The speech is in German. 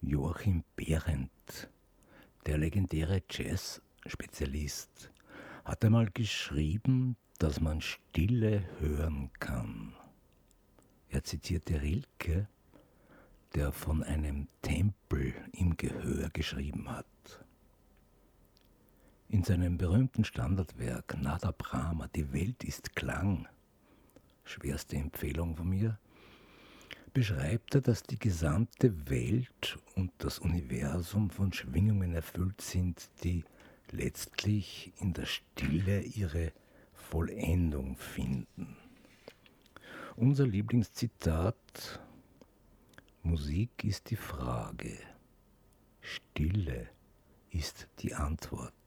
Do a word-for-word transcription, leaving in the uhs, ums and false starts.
Joachim Behrendt, der legendäre Jazz-Spezialist, hat einmal geschrieben, dass man Stille hören kann. Er zitierte Rilke, der von einem Tempel im Gehör geschrieben hat. In seinem berühmten Standardwerk Nada Brahma, Die Welt ist Klang, schwerste Empfehlung von mir, beschreibt er, dass die gesamte Welt und das Universum von Schwingungen erfüllt sind, die letztlich in der Stille ihre Vollendung finden. Unser Lieblingszitat: Musik ist die Frage, Stille ist die Antwort.